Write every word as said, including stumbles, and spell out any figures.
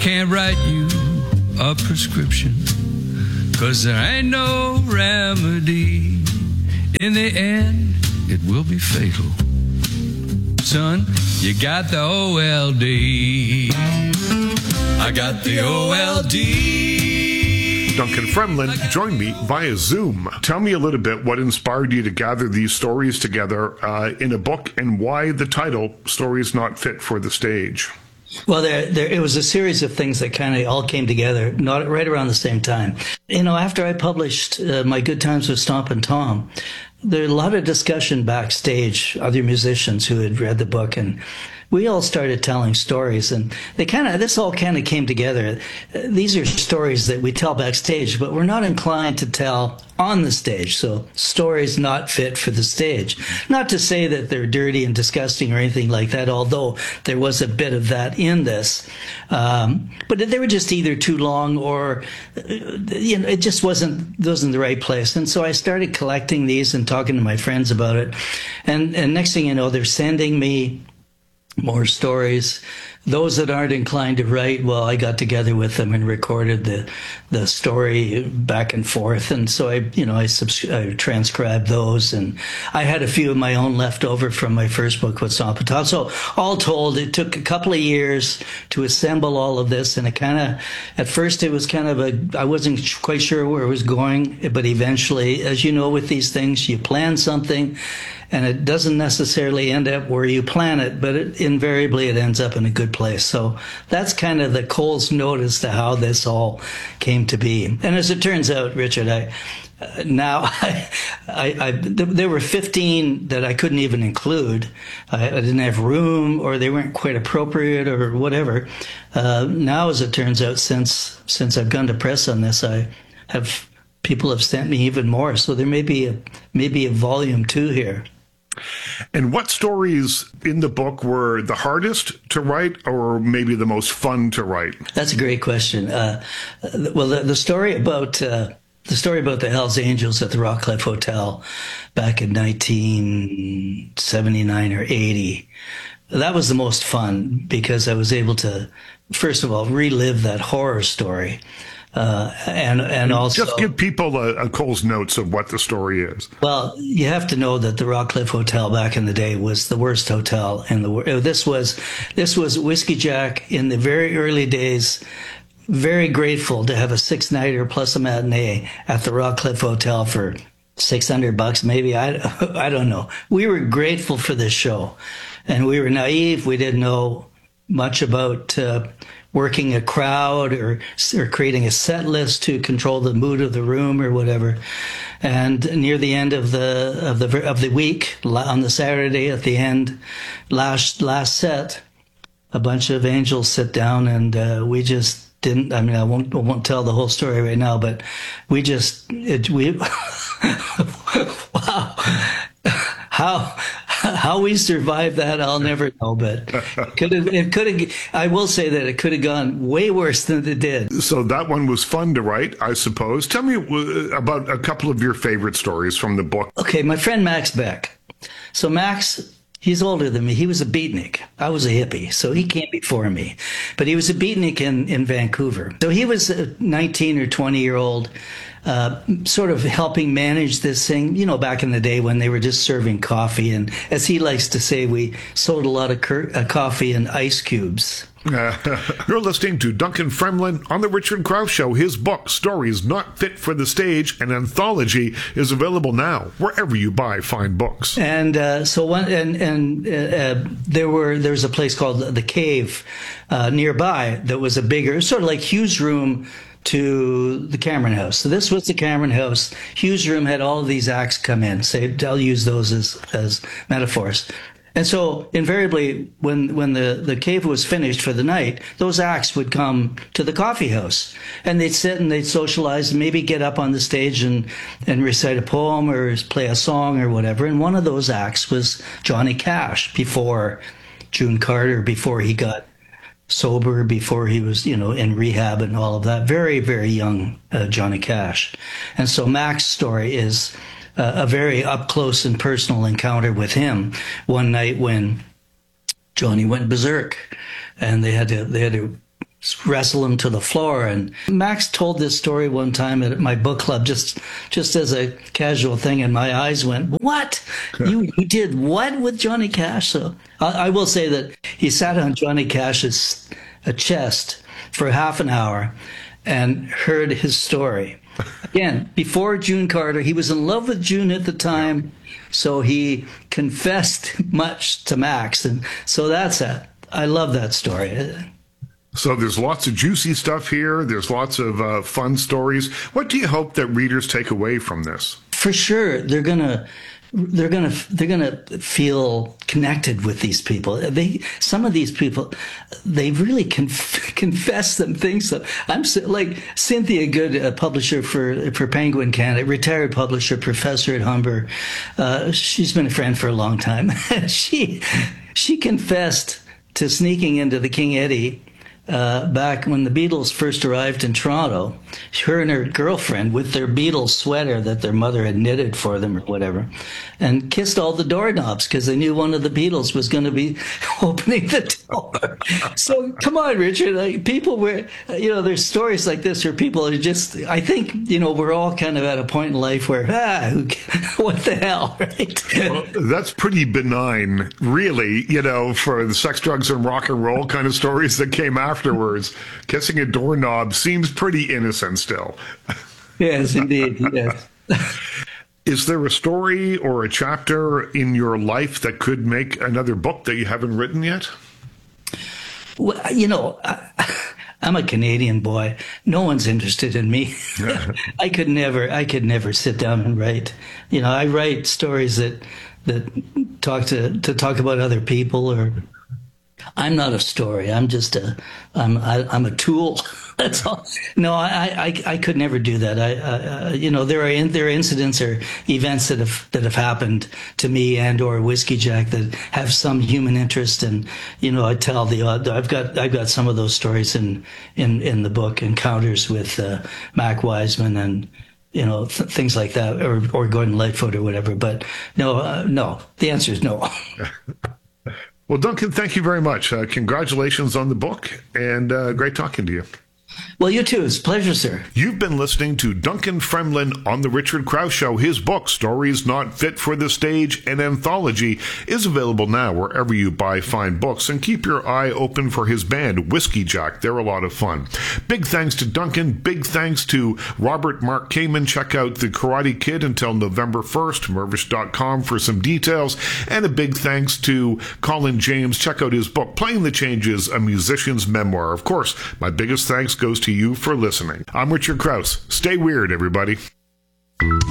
can't write you a prescription, 'cause there ain't no remedy. In the end, it will be fatal. Son, you got the O L D. I got the O L D. Duncan Fremlin joined me via Zoom. Tell me a little bit what inspired you to gather these stories together uh, in a book, and why the title, Stories Not Fit for the Stage. Well, there, there, it was a series of things that kind of all came together, not right around the same time. You know, after I published uh, My Good Times with Stompin' Tom, there was a lot of discussion backstage, other musicians who had read the book, and we all started telling stories, and they kind of, this all kind of came together. These are stories that we tell backstage, but we're not inclined to tell on the stage. So stories not fit for the stage. Not to say that they're dirty and disgusting or anything like that, although there was a bit of that in this. Um, but they were just either too long, or, you know, it just wasn't, wasn't the right place. And so I started collecting these and talking to my friends about it. And, and next thing you know, they're sending me more stories. Those that aren't inclined to write, well, I got together with them and recorded the the story back and forth. And so I, you know, I, subs- I transcribed those, and I had a few of my own left over from my first book with Stompin' Tom. So all told, it took a couple of years to assemble all of this, and it kind of, at first it was kind of a, I wasn't quite sure where it was going, but eventually, as you know, with these things, you plan something, and it doesn't necessarily end up where you plan it, but it, invariably it ends up in a good place. So that's kind of the Cole's note as to how this all came to be. And as it turns out, Richard, I uh, now I, I, I there were fifteen that I couldn't even include. I, I didn't have room, or they weren't quite appropriate, or whatever. Uh, now, as it turns out, since since I've gone to press on this, I have people have sent me even more. So there may be a maybe a volume two here. And what stories in the book were the hardest to write, or maybe the most fun to write? That's a great question. Uh, well, the, the story about uh, the story about the Hells Angels at the Rockcliffe Hotel back in nineteen seventy-nine or eighty, that was the most fun, because I was able to, first of all, relive that horror story. Uh, and and also just give people a, a Cole's notes of what the story is. Well, you have to know that the Rockcliffe Hotel back in the day was the worst hotel in the world. This was this was Whiskey Jack in the very early days. Very grateful to have a six nighter plus a matinee at the Rockcliffe Hotel for six hundred bucks, maybe. I I don't know. We were grateful for this show, and we were naive. We didn't know much about Uh, working a crowd, or or creating a set list to control the mood of the room or whatever. And near the end of the of the of the week, on the Saturday at the end, last last set, a bunch of angels sit down, and uh, we just didn't. I mean, I won't I won't tell the whole story right now, but we just it, we wow. How how we survived that, I'll never know. But it could have, it could have. I will say that it could have gone way worse than it did. So that one was fun to write, I suppose. Tell me about a couple of your favorite stories from the book. Okay, my friend Max Beck. So Max, he's older than me. He was a beatnik. I was a hippie, so he came before me. But he was a beatnik in, in Vancouver. So he was a nineteen or twenty year old. Uh, sort of helping manage this thing, you know, back in the day when they were just serving coffee. And as he likes to say, we sold a lot of cur- uh, coffee in ice cubes. Uh, you're listening to Duncan Fremlin on The Richard Crouse Show. His book, Stories Not Fit for the Stage, an anthology, is available now wherever you buy fine books. And uh, so one, and and uh, uh, there were there's a place called the Cave uh, nearby that was a bigger, sort of like Hugh's room to the Cameron House. So this was the Cameron House. Hugh's room had all of these acts come in. Say, I'll use those as as metaphors. And so invariably, when when the, the Cave was finished for the night, those acts would come to the coffee house, and they'd sit and they'd socialize and maybe get up on the stage and, and recite a poem or play a song or whatever. And one of those acts was Johnny Cash, before June Carter, before he got sober, before he was, you know, in rehab and all of that. Very, very young uh, Johnny Cash. And so Mac's story is uh, a very up-close and personal encounter with him one night when Johnny went berserk, and they had to they had to wrestle him to the floor. And Max told this story one time at my book club, just just as a casual thing, and my eyes went, "What? you you did what with Johnny Cash?" So I, I will say that he sat on Johnny Cash's a chest for half an hour and heard his story. Again, before June Carter, he was in love with June at the time, so he confessed much to Max, and so that's it. I love that story. So there's lots of juicy stuff here. There's lots of uh, fun stories. What do you hope that readers take away from this? For sure, they're gonna, they're gonna, they're gonna feel connected with these people. They, some of these people, they really conf- confess some things. That I'm like Cynthia Good, a publisher for for Penguin Canada, retired publisher, professor at Humber. Uh, she's been a friend for a long time. she she confessed to sneaking into the King Eddie. Uh, back when the Beatles first arrived in Toronto, her and her girlfriend with their Beatles sweater that their mother had knitted for them or whatever, and kissed all the doorknobs because they knew one of the Beatles was going to be opening the door. So come on, Richard, like, people were, you know, there's stories like this where people are just, I think, you know, we're all kind of at a point in life where, ah, who, what the hell, right? Well, that's pretty benign, really, you know, for the sex, drugs, and rock and roll kind of stories that came after. Afterwards, kissing a doorknob seems pretty innocent still. Yes, indeed. Yes. Is there a story or a chapter in your life that could make another book that you haven't written yet? Well, you know, I, I'm a Canadian boy. No one's interested in me. I could never, I could never sit down and write. You know, I write stories that that talk to to talk about other people, or I'm not a story. I'm just a, I'm, I, I'm a tool. That's all. No, I, I, I could never do that. I, uh, you know, there are in, there are incidents or events that have that have happened to me and or Whiskey Jack that have some human interest, and you know, I tell the odd. I've got I've got some of those stories in in, in the book, Encounters with uh, Mac Wiseman and you know th- things like that, or or Gordon Lightfoot or whatever. But no, uh, no. The answer is no. Well, Duncan, thank you very much. Uh, congratulations on the book, and uh, great talking to you. Well, you too. It's a pleasure, sir. You've been listening to Duncan Fremlin on The Richard Krause Show. His book, Stories Not Fit for the Stage, an anthology, is available now wherever you buy fine books. And keep your eye open for his band, Whiskey Jack. They're a lot of fun. Big thanks to Duncan. Big thanks to Robert Mark Kamen. Check out The Karate Kid until November first, Mervish dot com for some details. And a big thanks to Colin James. Check out his book, Playing the Changes, A Musician's Memoir. Of course, my biggest thanks goes to you for listening. I'm Richard Krause. Stay weird, everybody.